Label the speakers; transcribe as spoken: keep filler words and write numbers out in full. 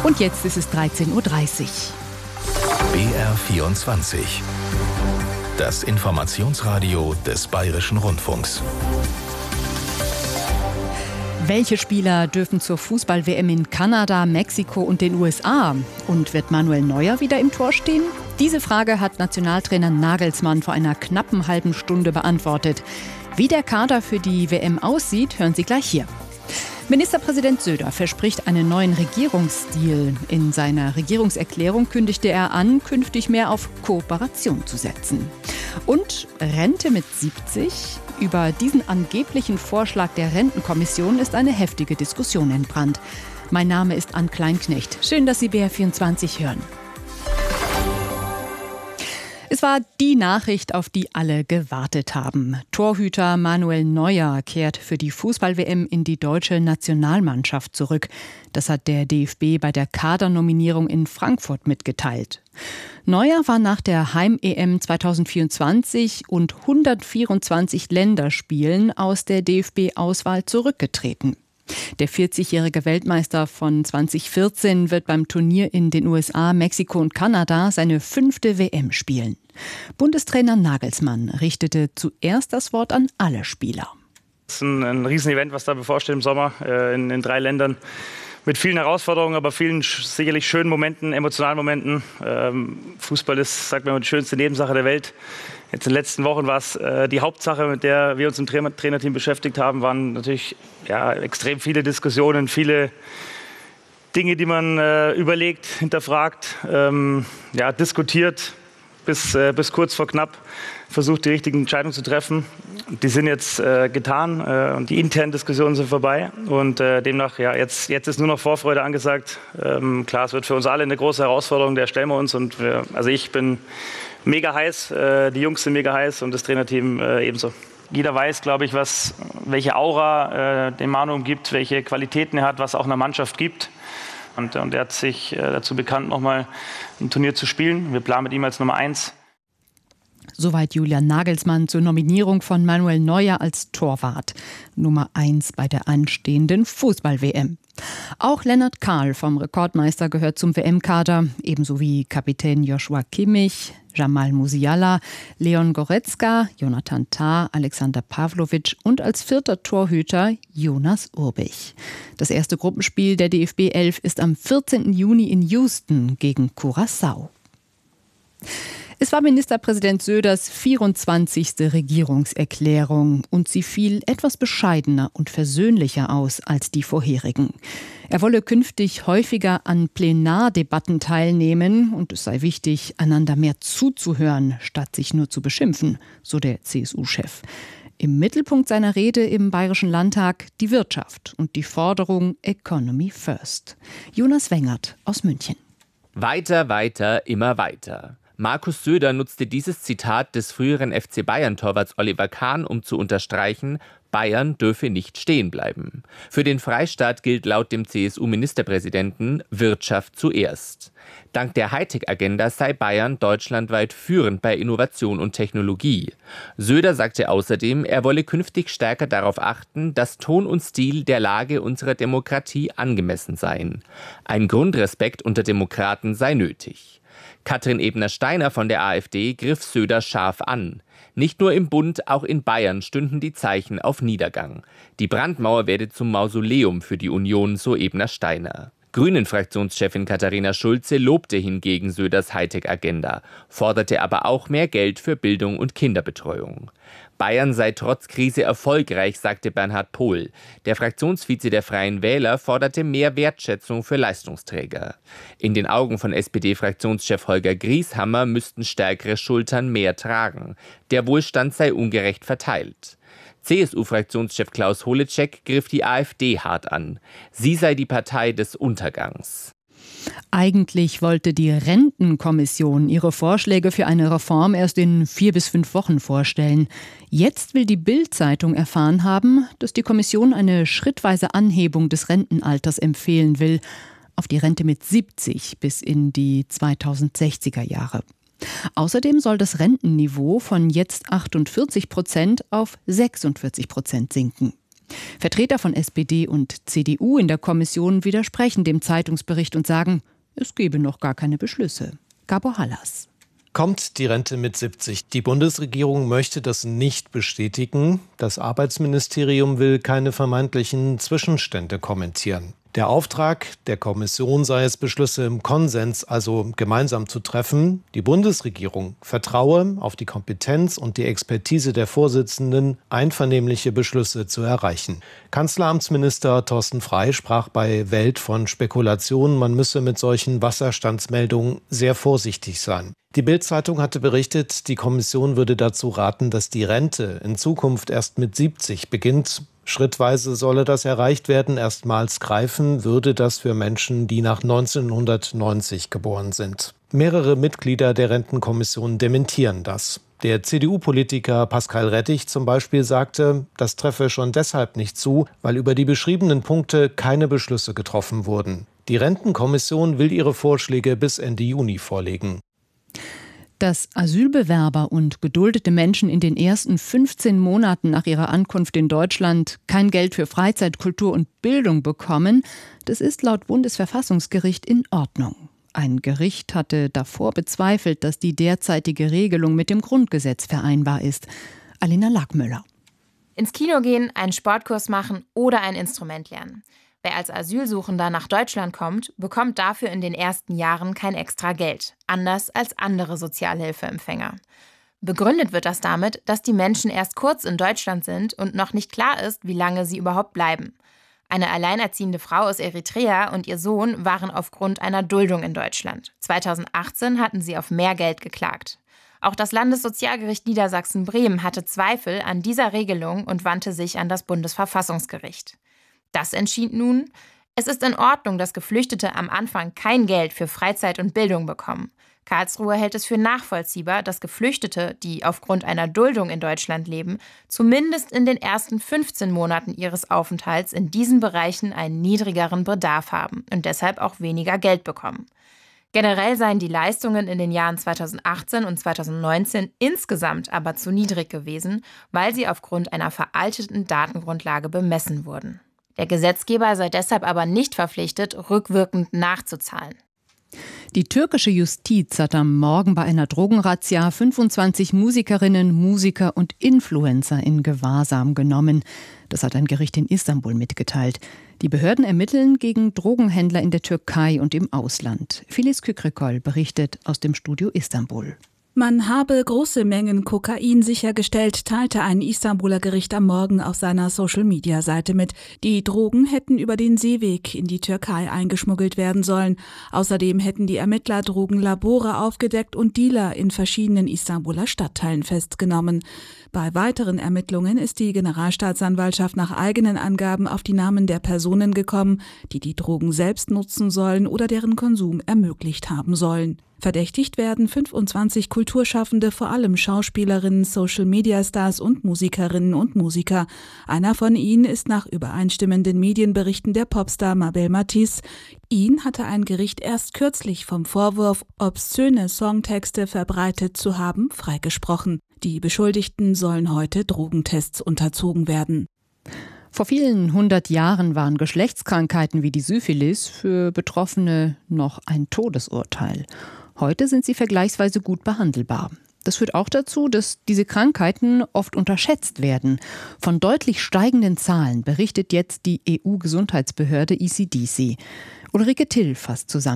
Speaker 1: Und jetzt ist es dreizehn Uhr dreißig.
Speaker 2: B R vierundzwanzig. Das Informationsradio des Bayerischen Rundfunks.
Speaker 1: Welche Spieler dürfen zur Fußball-W M in Kanada, Mexiko und den U S A? Und wird Manuel Neuer wieder im Tor stehen? Diese Frage hat Nationaltrainer Nagelsmann vor einer knappen halben Stunde beantwortet. Wie der Kader für die W M aussieht, hören Sie gleich hier. Ministerpräsident Söder verspricht einen neuen Regierungsstil. In seiner Regierungserklärung kündigte er an, künftig mehr auf Kooperation zu setzen. Und Rente mit siebzig? Über diesen angeblichen Vorschlag der Rentenkommission ist eine heftige Diskussion entbrannt. Mein Name ist Ann Kleinknecht. Schön, dass Sie B R vierundzwanzig hören. Es war die Nachricht, auf die alle gewartet haben. Torhüter Manuel Neuer kehrt für die Fußball-W M in die deutsche Nationalmannschaft zurück. Das hat der D F B bei der Kadernominierung in Frankfurt mitgeteilt. Neuer war nach der Heim-E M zweitausendvierundzwanzig und hundertvierundzwanzig Länderspielen aus der D F B-Auswahl zurückgetreten. Der vierzigjährige Weltmeister von zweitausendvierzehn wird beim Turnier in den U S A, Mexiko und Kanada seine fünfte W M spielen. Bundestrainer Nagelsmann richtete zuerst das Wort an alle Spieler.
Speaker 3: Es ist ein, ein Riesenevent, was da bevorsteht im Sommer äh, in, in drei Ländern. Mit vielen Herausforderungen, aber vielen sicherlich schönen Momenten, emotionalen Momenten. Ähm, Fußball ist, sagt man, die schönste Nebensache der Welt. Jetzt in den letzten Wochen war es äh, die Hauptsache, mit der wir uns im Trainer Trainerteam beschäftigt haben, waren natürlich ja, extrem viele Diskussionen, viele Dinge, die man äh, überlegt, hinterfragt, ähm, ja, diskutiert, bis, äh, bis kurz vor knapp versucht, die richtigen Entscheidungen zu treffen. Die sind jetzt äh, getan äh, und die internen Diskussionen sind vorbei. Und äh, demnach, ja, jetzt, jetzt ist nur noch Vorfreude angesagt. Ähm, klar, es wird für uns alle eine große Herausforderung, der stellen wir uns. Und wir, also ich bin mega heiß, äh, die Jungs sind mega heiß und das Trainerteam äh, ebenso. Jeder weiß, glaube ich, was, welche Aura äh, dem Manu umgibt, welche Qualitäten er hat, was auch einer Mannschaft gibt. Und, und er hat sich äh, dazu bekannt, nochmal ein Turnier zu spielen. Wir planen mit ihm als Nummer eins.
Speaker 1: Soweit Julian Nagelsmann zur Nominierung von Manuel Neuer als Torwart. Nummer eins bei der anstehenden Fußball-W M. Auch Lennart Kahl vom Rekordmeister gehört zum W M-Kader, ebenso wie Kapitän Joshua Kimmich, Jamal Musiala, Leon Goretzka, Jonathan Tah, Alexander Pavlovic und als vierter Torhüter Jonas Urbich. Das erste Gruppenspiel der D F B elf ist am vierzehnten Juni in Houston gegen Curaçao. Es war Ministerpräsident Söders vierundzwanzigste Regierungserklärung und sie fiel etwas bescheidener und versöhnlicher aus als die vorherigen. Er wolle künftig häufiger an Plenardebatten teilnehmen und es sei wichtig, einander mehr zuzuhören, statt sich nur zu beschimpfen, so der C S U-Chef. Im Mittelpunkt seiner Rede im Bayerischen Landtag die Wirtschaft und die Forderung Economy First. Jonas Wengert aus München.
Speaker 4: Weiter, weiter, immer weiter. Markus Söder nutzte dieses Zitat des früheren F C Bayern-Torwarts Oliver Kahn, um zu unterstreichen, Bayern dürfe nicht stehen bleiben. Für den Freistaat gilt laut dem C S U-Ministerpräsidenten Wirtschaft zuerst. Dank der Hightech-Agenda sei Bayern deutschlandweit führend bei Innovation und Technologie. Söder sagte außerdem, er wolle künftig stärker darauf achten, dass Ton und Stil der Lage unserer Demokratie angemessen seien. Ein Grundrespekt unter Demokraten sei nötig. Katrin Ebner-Steiner von der AfD griff Söder scharf an. Nicht nur im Bund, auch in Bayern stünden die Zeichen auf Niedergang. Die Brandmauer werde zum Mausoleum für die Union, so Ebner-Steiner. Grünen-Fraktionschefin Katharina Schulze lobte hingegen Söders Hightech-Agenda, forderte aber auch mehr Geld für Bildung und Kinderbetreuung. Bayern sei trotz Krise erfolgreich, sagte Bernhard Pohl. Der Fraktionsvize der Freien Wähler forderte mehr Wertschätzung für Leistungsträger. In den Augen von S P D-Fraktionschef Holger Grieshammer müssten stärkere Schultern mehr tragen. Der Wohlstand sei ungerecht verteilt. C S U-Fraktionschef Klaus Holecek griff die AfD hart an. Sie sei die Partei des Untergangs.
Speaker 1: Eigentlich wollte die Rentenkommission ihre Vorschläge für eine Reform erst in vier bis fünf Wochen vorstellen. Jetzt will die Bild-Zeitung erfahren haben, dass die Kommission eine schrittweise Anhebung des Rentenalters empfehlen will, auf die Rente mit siebzig bis in die zweitausendsechziger Jahre. Außerdem soll das Rentenniveau von jetzt achtundvierzig Prozent auf sechsundvierzig Prozent sinken. Vertreter von S P D und C D U in der Kommission widersprechen dem Zeitungsbericht und sagen, es gebe noch gar keine Beschlüsse. Gabor Hallas.
Speaker 5: Kommt die Rente mit siebzig? Die Bundesregierung möchte das nicht bestätigen. Das Arbeitsministerium will keine vermeintlichen Zwischenstände kommentieren. Der Auftrag der Kommission sei es, Beschlüsse im Konsens, also gemeinsam zu treffen. Die Bundesregierung vertraue auf die Kompetenz und die Expertise der Vorsitzenden, einvernehmliche Beschlüsse zu erreichen. Kanzleramtsminister Thorsten Frey sprach bei Welt von Spekulationen, man müsse mit solchen Wasserstandsmeldungen sehr vorsichtig sein. Die Bild-Zeitung hatte berichtet, die Kommission würde dazu raten, dass die Rente in Zukunft erst mit siebzig beginnt. Schrittweise solle das erreicht werden. Erstmals greifen würde das für Menschen, die nach neunzehnhundertneunzig geboren sind. Mehrere Mitglieder der Rentenkommission dementieren das. Der C D U-Politiker Pascal Rettig zum Beispiel sagte, das treffe schon deshalb nicht zu, weil über die beschriebenen Punkte keine Beschlüsse getroffen wurden. Die Rentenkommission will ihre Vorschläge bis Ende Juni vorlegen.
Speaker 1: Dass Asylbewerber und geduldete Menschen in den ersten fünfzehn Monaten nach ihrer Ankunft in Deutschland kein Geld für Freizeit, Kultur und Bildung bekommen, das ist laut Bundesverfassungsgericht in Ordnung. Ein Gericht hatte davor bezweifelt, dass die derzeitige Regelung mit dem Grundgesetz vereinbar ist. Alina Lackmüller.
Speaker 6: Ins Kino gehen, einen Sportkurs machen oder ein Instrument lernen. Wer als Asylsuchender nach Deutschland kommt, bekommt dafür in den ersten Jahren kein extra Geld, anders als andere Sozialhilfeempfänger. Begründet wird das damit, dass die Menschen erst kurz in Deutschland sind und noch nicht klar ist, wie lange sie überhaupt bleiben. Eine alleinerziehende Frau aus Eritrea und ihr Sohn waren aufgrund einer Duldung in Deutschland. zweitausendachtzehn hatten sie auf mehr Geld geklagt. Auch das Landessozialgericht Niedersachsen-Bremen hatte Zweifel an dieser Regelung und wandte sich an das Bundesverfassungsgericht. Das entschied nun, es ist in Ordnung, dass Geflüchtete am Anfang kein Geld für Freizeit und Bildung bekommen. Karlsruhe hält es für nachvollziehbar, dass Geflüchtete, die aufgrund einer Duldung in Deutschland leben, zumindest in den ersten fünfzehn Monaten ihres Aufenthalts in diesen Bereichen einen niedrigeren Bedarf haben und deshalb auch weniger Geld bekommen. Generell seien die Leistungen in den Jahren zweitausendachtzehn und zweitausendneunzehn insgesamt aber zu niedrig gewesen, weil sie aufgrund einer veralteten Datengrundlage bemessen wurden. Der Gesetzgeber sei deshalb aber nicht verpflichtet, rückwirkend nachzuzahlen.
Speaker 1: Die türkische Justiz hat am Morgen bei einer Drogenrazzia fünfundzwanzig Musikerinnen, Musiker und Influencer in Gewahrsam genommen. Das hat ein Gericht in Istanbul mitgeteilt. Die Behörden ermitteln gegen Drogenhändler in der Türkei und im Ausland. Filiz Kükrikol berichtet aus dem Studio Istanbul.
Speaker 7: Man habe große Mengen Kokain sichergestellt, teilte ein Istanbuler Gericht am Morgen auf seiner Social-Media-Seite mit. Die Drogen hätten über den Seeweg in die Türkei eingeschmuggelt werden sollen. Außerdem hätten die Ermittler Drogenlabore aufgedeckt und Dealer in verschiedenen Istanbuler Stadtteilen festgenommen. Bei weiteren Ermittlungen ist die Generalstaatsanwaltschaft nach eigenen Angaben auf die Namen der Personen gekommen, die die Drogen selbst nutzen sollen oder deren Konsum ermöglicht haben sollen. Verdächtigt werden fünfundzwanzig Kulturschaffende, vor allem Schauspielerinnen, Social-Media-Stars und Musikerinnen und Musiker. Einer von ihnen ist nach übereinstimmenden Medienberichten der Popstar Mabel Matiz. Ihn hatte ein Gericht erst kürzlich vom Vorwurf, obszöne Songtexte verbreitet zu haben, freigesprochen. Die Beschuldigten sollen heute Drogentests unterzogen werden.
Speaker 1: Vor vielen hundert Jahren waren Geschlechtskrankheiten wie die Syphilis für Betroffene noch ein Todesurteil. Heute sind sie vergleichsweise gut behandelbar. Das führt auch dazu, dass diese Krankheiten oft unterschätzt werden. Von deutlich steigenden Zahlen berichtet jetzt die E U-Gesundheitsbehörde E C D C. Ulrike Till fasst zusammen.